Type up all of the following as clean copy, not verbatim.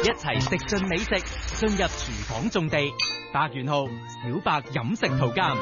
一齊食盡美食，進入廚房種地。百元號小白飲食圖鑑。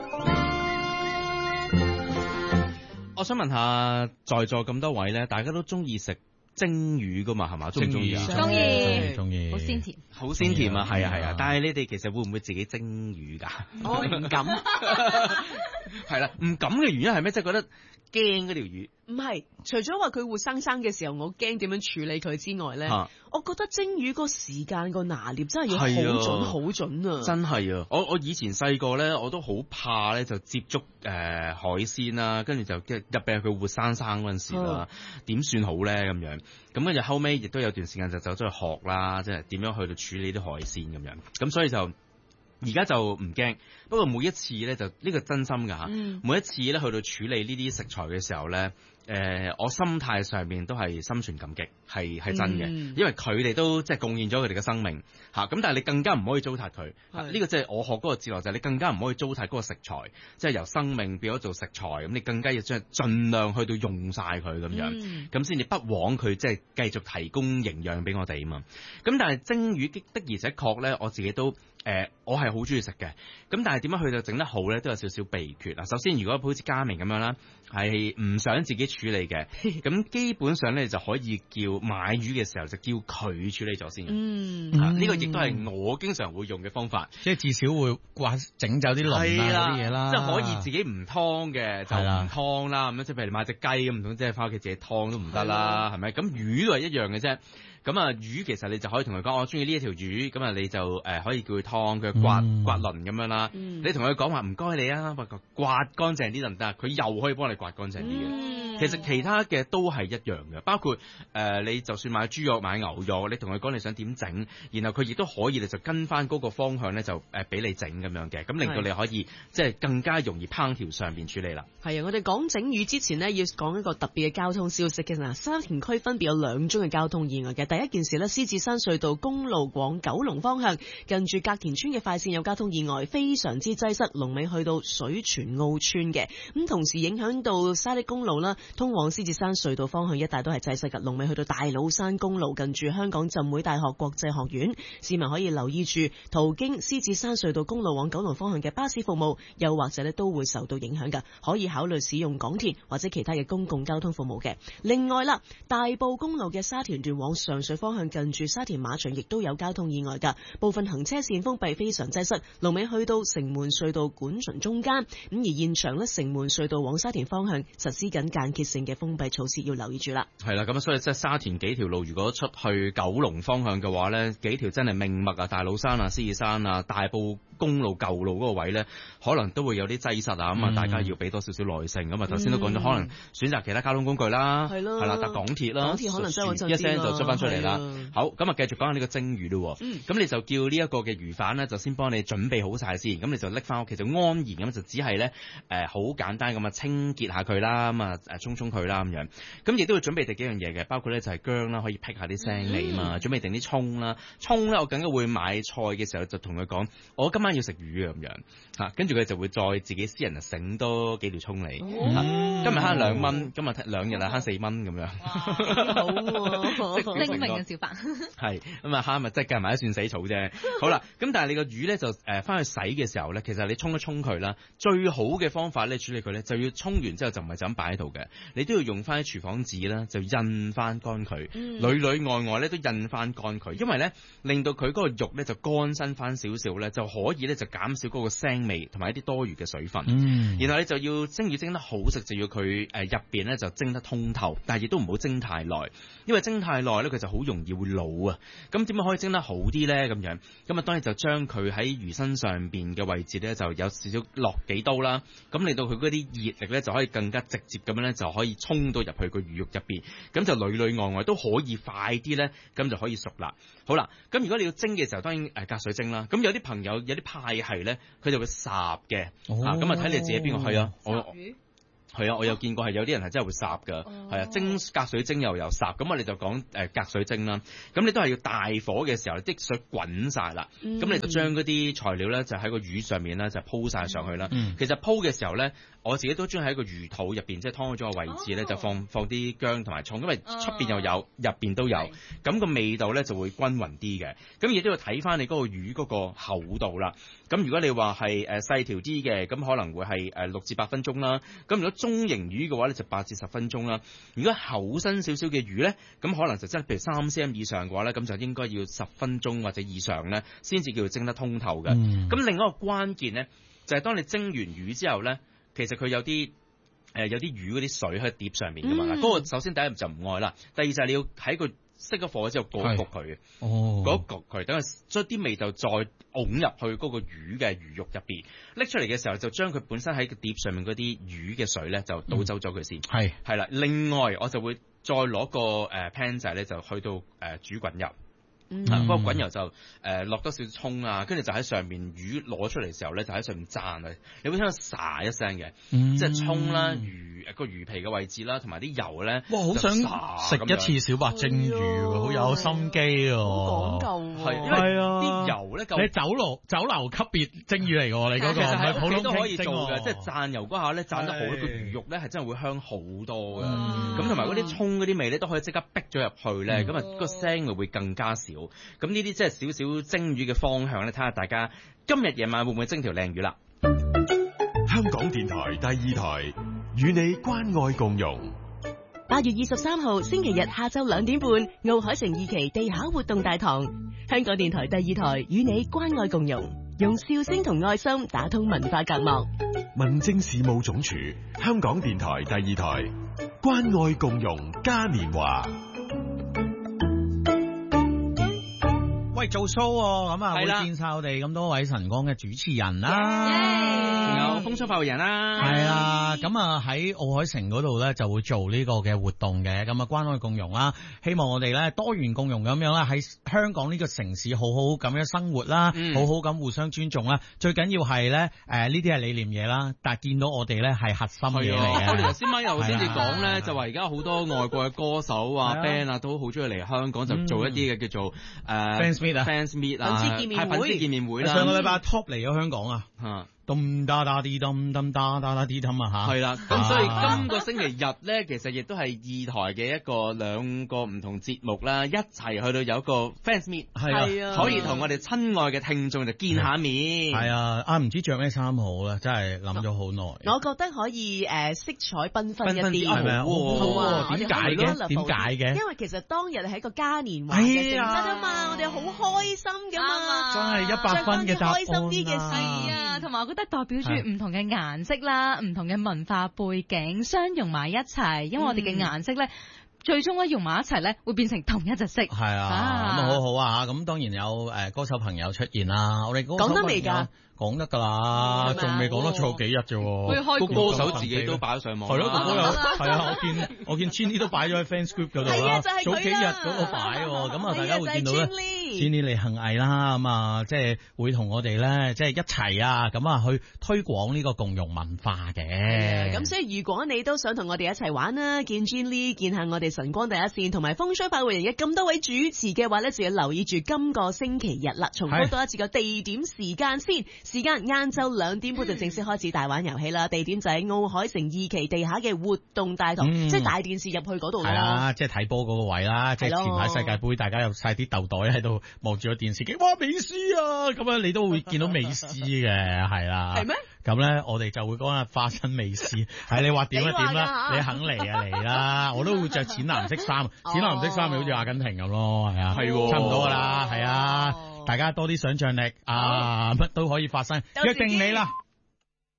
我想問下在座咁多位咧，大家都中意食蒸魚噶嘛？係嘛？中唔中意啊？ 中意，好鮮甜， 好鮮甜啊！係啊！但係你哋其實會唔會自己蒸魚㗎？ 我唔敢。 係啦，唔敢嘅原因係咩？即係覺得驚嗰條魚。 唔係，除咗話佢活生生嘅時候，我驚點樣處理佢之外咧，我覺得蒸魚個時間個拿捏真係要好準好準啊！ 真係啊！我以前細個咧，我都好怕咧，就接觸海鮮啦，跟住就入俾佢活生生嗰陣時啦，點算好咧咁樣？咁跟住後尾亦都有段時間就走咗去學啦，即係點樣去到處理啲海鮮咁樣。咁所以就而家就唔驚，不過每一次咧就呢個真心㗎，每一次咧去到處理呢啲食材嘅時候咧，我心態上面都係心存感激，係真嘅，因為佢哋都即係貢獻咗佢哋嘅生命嚇。咁但係你更加唔可以糟蹋佢，呢個即係我學嗰個哲學就係你更加唔可以糟蹋嗰個食材，即係由生命變咗做食材，咁你更加要將盡量去到用晒佢咁樣，咁先至不枉佢即係繼續提供營養俾我哋啊嘛。咁但係蒸魚的而且確咧，我自己都我係好中意食嘅。咁但係點樣去到整得好咧，都有少少秘訣啊。首先，如果好似嘉明咁樣啦，係唔想自己處理嘅，咁基本上咧就可以叫買魚嘅時候就叫佢處理咗先。呢個亦都係我經常會用嘅方法， 即係至少會整走啲鱗啊嗰啲嘢啦。 即係可以自己唔劏嘅就唔劏啦。咁樣即係譬如買隻雞咁，唔通即係翻屋企自己劏都唔得啦，係咪？咁魚都係一樣嘅啫。咁啊魚其實你就可以同佢講，我中意呢一條魚，咁啊你就可以叫佢劏，佢刮鱗咁樣啦。你同佢講話唔該你啊，刮乾淨啲就得，佢又可以幫你刮乾淨啲嘅。其實其他嘅都係一樣嘅，包括你就算買豬肉買牛肉，你同佢講你想點整，然後佢亦都可以你就跟翻嗰個方向咧就俾你整咁樣嘅，咁令到你可以即係更加容易烹調上邊處理啦。 係啊，我哋講整魚之前呢，要講一個特別嘅交通消息嘅嗱，沙田區分別有2宗嘅交通意外嘅。第一件事呢，獅子山隧道公路往九龍方向，近住隔田村嘅快線有交通意外，非常之擠塞，龍尾去到水泉澳村嘅。咁同時影響到沙礫公路啦，通往獅子山隧道方向一帶都係擠塞嘅，龍尾去到大老山公路，近住香港浸會大學國際學院。市民可以留意住途經獅子山隧道公路往九龍方向嘅巴士服務，又或者咧都會受到影響㗎，可以考慮使用港鐵或者其他嘅公共交通服務嘅。另外啦，大埔公路嘅沙田段往上水方向，近住沙田馬場亦都有交通意外㗎，部分行車線封閉，非常擠塞，龍尾去到城門隧道管巡中間。咁而現場呢，城門隧道往沙田方向實施緊間歇性嘅封閉措施，要留意住啦。 係啦，咁所以即係沙田幾條路，如果出去九龍方向嘅話呢，幾條真係命脈啊，大老山啊、獅子山啊、大埔公路舊路嗰個位呢，可能都會有啲擠塞啊，咁啊大家要俾多少少耐性。咁啊頭先都講咗，可能選擇其他交通工具啦，係啦，搭港鐵啦， 港鐵可能真係一聲就出翻出嚟啦。好，咁啊繼續講下呢個蒸魚咯。咁你就叫呢一個嘅魚販呢，就先幫你準備好晒先，咁你就拎翻屋企就安然咁就只係呢好簡單咁啊清潔下佢啦，咁啊沖佢啦咁樣。咁亦都要準備定幾樣嘢嘅，包括咧就係薑啦，可以辟下啲腥味嘛。準備定啲葱啦，葱咧我更加會買菜嘅時候就同佢講，我今晚要食魚咁樣嚇，跟住佢就會再自己私人啊醒多幾條葱嚟。今日慳2蚊，今日2日啊慳4蚊咁樣。 好喎，精明嘅小白。 係咁啊慳咪即係計埋一算死草啫。好啦，咁但係你個魚咧就翻去洗嘅時候咧，其實你沖一沖佢啦，最好嘅方法咧處理佢咧就要沖完之後就唔係就咁擺喺度嘅，你都要用翻啲廚房紙啦，就印翻乾佢，裏裏外外咧都印翻乾佢，因為咧令到佢嗰個肉咧就乾身翻少少咧，就可以咧就減少嗰個腥味同埋一啲多餘嘅水分。然後你就要蒸魚蒸得好食，就要佢入邊咧就蒸得通透，但係亦都唔好蒸太耐，因為蒸太耐咧佢就好容易會老啊。咁點樣可以蒸得好啲咧？咁樣咁啊，當然就將佢喺魚身上邊嘅位置咧就有少少落幾刀啦，咁令到佢嗰啲熱力咧就可以更加直接咁樣咧就可以衝到入去個魚肉入邊，咁就裏裏外外都可以快啲咧，咁就可以熟啦。好啦，咁如果你要蒸嘅時候，當然隔水蒸啦。咁有啲朋友有啲派系咧，佢就會烚嘅，咁啊睇你自己邊個係啊。係啊，我有見過係有啲人係真係會烚㗎，係啊，蒸隔水蒸又有烚，咁我哋就講隔水蒸啦。咁你都係要大火嘅時候，啲水滾晒啦，咁你就將嗰啲材料咧就喺個魚上面咧就鋪晒上去啦。其實鋪嘅時候咧， 我自己都中意喺個魚肚入邊，即係劏咗個位置咧，就放啲薑同埋葱，因為出邊又有，入邊都有，咁個味道咧就會均勻啲嘅。咁亦都要睇翻你嗰個魚嗰個厚度啦。咁如果你話係細條啲嘅，咁可能會係6至8分鐘啦。咁如果中型魚嘅話咧，就8至10分鐘啦。如果厚身少少嘅魚咧，咁可能就真係譬如3 cm 以上嘅話咧，咁就應該要10分鐘或者以上咧，先至叫做蒸得通透嘅。咁另一個關鍵咧，就係當你蒸完魚之後咧，其實佢有啲魚嗰啲水喺碟上面㗎嘛。嗰個首先第一就唔愛啦，第二就係你要喺個熄咗火之後焗佢嘅，焗佢，等佢將啲味道再㧬入去嗰個魚嘅魚肉入邊，拎出嚟嘅時候就將佢本身喺個碟上面嗰啲魚嘅水咧就倒走咗佢先。係啦，另外我就會再攞個pan 仔咧就去到煮滾油。嗰個滾油就落多少少葱啊，跟住就喺上面魚攞出嚟嘅時候咧，就喺上面炸啊！你會聽到沙一聲嘅，即係葱啦、個魚皮嘅位置啦，同埋啲油咧。哇！好想食一次小白蒸魚，好有心機喎。 好講究喎。 係啊，啲油咧夠。 你酒樓級別蒸魚嚟㗎喎，你嗰個唔係普通都可以做嘅，即係讚油嗰下咧，讚得好，個魚肉咧係真係會香好多嘅。咁同埋嗰啲葱嗰啲味咧都可以即刻逼咗入去咧，咁啊個腥會更加少。咁呢啲即係少少蒸魚嘅方向咧，睇下大家今日夜晚會唔會蒸條靚魚啦。 香港電台第2台與你關愛共融。 8月23號星期日下晝2點半，奧海城2期地下活動大堂，香港電台第2台與你關愛共融，用笑聲同愛心打通文化隔膜。 民政事務總署，香港電台第2台，關愛共融嘉年華。 喂，做 show 咁啊，會見晒我哋咁多位晨光嘅主持人啦， 仲有風騷快活人啦， 係啦，咁啊喺奧海城嗰度咧就會做呢個嘅活動嘅，咁啊關愛共融啦，希望我哋咧多元共融咁樣啦，喺香港呢個城市好好咁樣生活啦，好好咁互相尊重啦，最緊要係咧呢啲係理念嘢啦，但係見到我哋咧係核心嘢嚟嘅。 我哋頭先咪又先至講咧，就話而家好多外國嘅歌手啊 band 啊都好中意嚟香港，就做一啲嘅叫做fans meet 啊， 粉絲見面會啦。 上個禮拜 Top 嚟咗香港啊，咚嗒嗒啲咚嗒嗒嗒啲咁啊嚇， 係啦。咁所以今個星期日咧，其實亦都係2台嘅兩個唔同節目啦，一齊去到有一個 fans meet， 係啊，可以同我哋親愛嘅聽眾就見下面。 係啊，唔知着咩衫好咧，真係諗咗好耐。 我覺得可以色彩繽紛一啲， 係咪啊？好啊，點解嘅？ 因為其實當日係一個嘉年華嘅性質啊嘛，我哋好開心㗎嘛， 真係100分嘅答案啊！ 開心啲嘅事啊，同埋我覺得代表住唔同嘅顏色啦，唔同嘅文化背景相融埋一齊，因為我哋嘅顏色咧，最終咧融埋一齊咧，會變成同一隻色。 係啊，咁好好啊！咁當然有歌手朋友出現啦，我哋講得未㗎？ 講得㗎啦，仲未講得錯幾日啫喎。 個歌手自己都擺咗上網。係咯，個歌手係啊，我見 Jenny 都擺咗喺 fans group 嗰度啦。早幾日嗰個擺喎，咁啊大家會見到咧 Jenny 李幸毅啦，咁啊即係會同我哋咧即係一齊啊咁啊去推廣呢個共融文化嘅。 咁所以如果你都想同我哋一齊玩啦，見 Jenny 見下我哋晨光第一線同埋風騷快活人嘅咁多位主持嘅話咧，就要留意住今個星期日啦。重複多一次個地點時間先。時間晏晝2點半就正式開始大玩遊戲啦，地點就喺奧海城2期地下嘅活動大堂，即係大電視入去嗰度啦。係啦， 即係睇波嗰個位啦，即係前排世界盃大家有晒啲豆袋喺度望住個電視機，哇美斯啊！咁樣你都會見到美斯嘅，係啦。係咩？咁咧我哋就會講下花生美斯，係你話點就點啦，你肯嚟啊嚟啦，我都會着淺藍色衫，淺藍色衫咪好似阿根廷咁咯，係啊，係差唔多噶啦，係啊。大家多啲想像力啊，乜都可以發生，約定你啦。